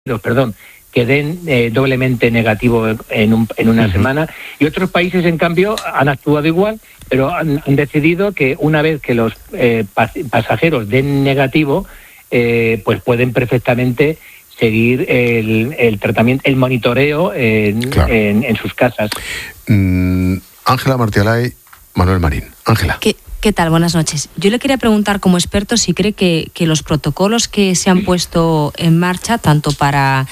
perdón, que den doblemente negativo en una semana, y otros países en cambio han actuado igual, pero han decidido que una vez que los pasajeros den negativo, pues pueden perfectamente seguir el tratamiento, el monitoreo en sus casas. Ángela Martialay, Manuel Marín. Ángela. ¿Qué tal? Buenas noches. Yo le quería preguntar como experto si cree que los protocolos que se han puesto en marcha, tanto para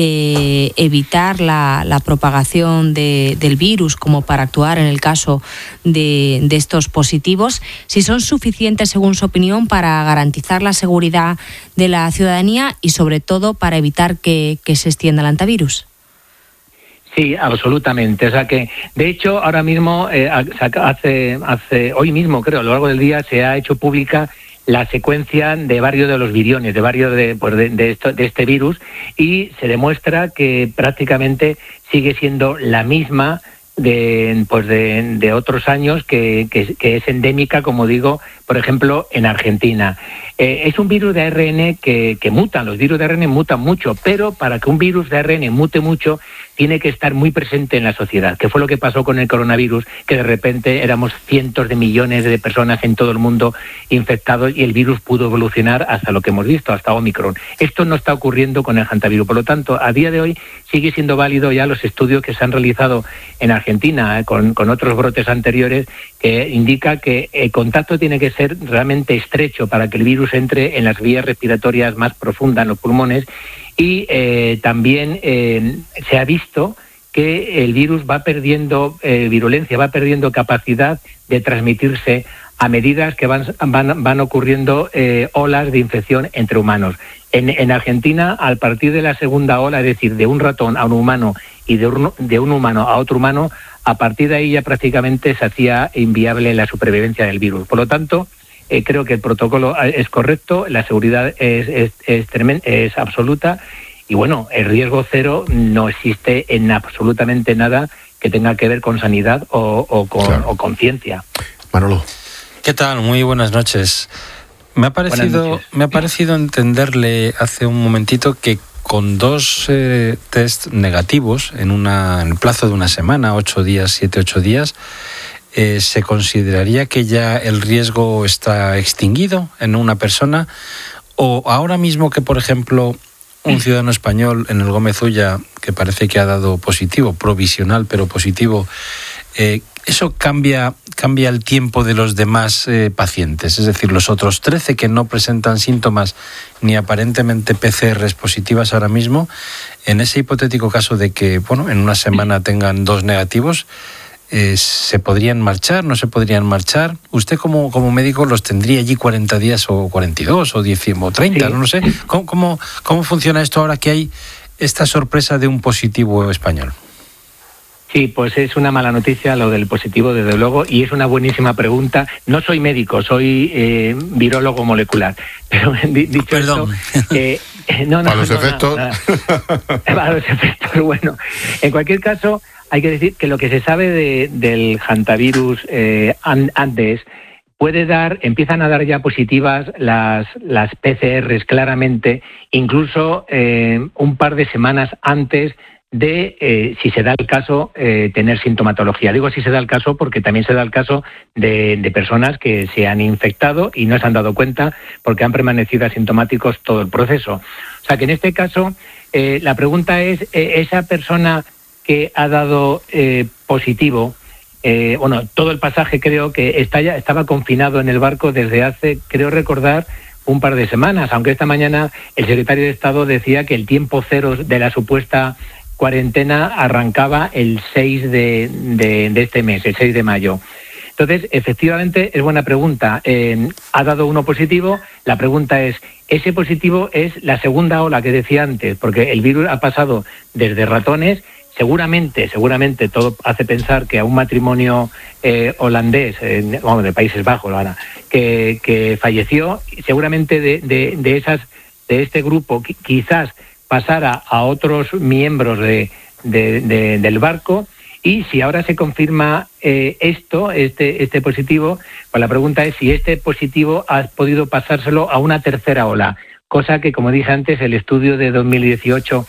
evitar la propagación del virus como para actuar en el caso de estos positivos, si son suficientes, según su opinión, para garantizar la seguridad de la ciudadanía y sobre todo para evitar que se extienda el hantavirus. Sí, absolutamente. O sea que, de hecho, ahora mismo, hoy mismo, creo, a lo largo del día, se ha hecho pública la secuencia de varios de los viriones, de varios de este virus, y se demuestra que prácticamente sigue siendo la misma de otros años, que es endémica, como digo, por ejemplo, en Argentina. Es un virus de ARN que muta. Los virus de ARN mutan mucho, pero para que un virus de ARN mute mucho, tiene que estar muy presente en la sociedad, que fue lo que pasó con el coronavirus, que de repente éramos cientos de millones de personas en todo el mundo infectados y el virus pudo evolucionar hasta lo que hemos visto, hasta Omicron. Esto no está ocurriendo con el hantavirus. Por lo tanto, a día de hoy sigue siendo válido ya los estudios que se han realizado en Argentina con otros brotes anteriores, que indica que el contacto tiene que ser realmente estrecho para que el virus entre en las vías respiratorias más profundas, en los pulmones, y también se ha visto que el virus va perdiendo virulencia, va perdiendo capacidad de transmitirse a medida que van ocurriendo olas de infección entre humanos. En Argentina, a partir de la segunda ola, es decir, de un ratón a un humano y de un humano a otro humano, a partir de ahí ya prácticamente se hacía inviable la supervivencia del virus. Por lo tanto, creo que el protocolo es correcto, la seguridad es absoluta, y bueno, el riesgo cero no existe en absolutamente nada que tenga que ver con sanidad o con ciencia. Manolo. ¿Qué tal? Muy buenas noches. Me ha parecido entenderle hace un momentito que con 2 test negativos en el plazo de una semana, 8 días, 7-8 días, ¿se consideraría que ya el riesgo está extinguido en una persona? ¿O ahora mismo que, por ejemplo, un ciudadano español en el Gómez Ulla, que parece que ha dado positivo, provisional pero positivo, eso cambia el tiempo de los demás pacientes? Es decir, los otros 13 que no presentan síntomas ni aparentemente PCRs positivas ahora mismo, en ese hipotético caso de que, en una semana tengan 2 negativos, ¿se podrían marchar? ¿No se podrían marchar? Usted como médico los tendría allí 40 días o 42 o 10 o 30, sí. No sé. ¿Cómo funciona esto ahora que hay esta sorpresa de un positivo español? Sí, pues es una mala noticia lo del positivo, desde luego, y es una buenísima pregunta. No soy médico, soy virólogo molecular, pero dicho Perdón. esto... Para los efectos... Para los efectos, bueno. En cualquier caso, hay que decir que lo que se sabe del hantavirus antes empiezan a dar ya positivas las PCRs claramente, incluso un par de semanas antes de, si se da el caso, tener sintomatología. Digo si se da el caso porque también se da el caso de personas que se han infectado y no se han dado cuenta porque han permanecido asintomáticos todo el proceso. O sea que en este caso la pregunta es, esa persona que ha dado positivo, todo el pasaje creo que estaba confinado en el barco desde hace, creo recordar, un par de semanas, aunque esta mañana el secretario de Estado decía que el tiempo cero de la supuesta cuarentena arrancaba el 6 de este mes, el 6 de mayo. Entonces, efectivamente, es buena pregunta. Ha dado uno positivo. La pregunta es, ¿ese positivo es la segunda ola que decía antes? Porque el virus ha pasado desde ratones. Seguramente, todo hace pensar que a un matrimonio holandés, de Países Bajos, que falleció, seguramente de este grupo quizás pasara a otros miembros del barco. Y si ahora se confirma este positivo, pues la pregunta es si este positivo ha podido pasárselo a una tercera ola. cosa que, como dije antes, el estudio de 2018